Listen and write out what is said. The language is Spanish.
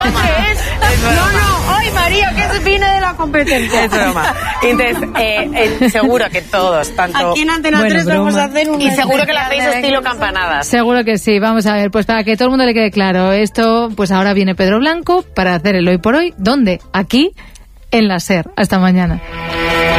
¿Qué es? No, hoy María, que viene de la competencia. Es broma. Entonces, seguro que todos, tanto... Aquí en Antena 3 vamos a hacer un... Y seguro que lo hacéis estilo campanadas. Seguro que sí. Vamos a ver, pues para que todo el mundo le quede claro, esto, pues ahora viene Pedro Blanco para hacer el Hoy por Hoy. ¿Dónde? Aquí, en la SER. Hasta mañana.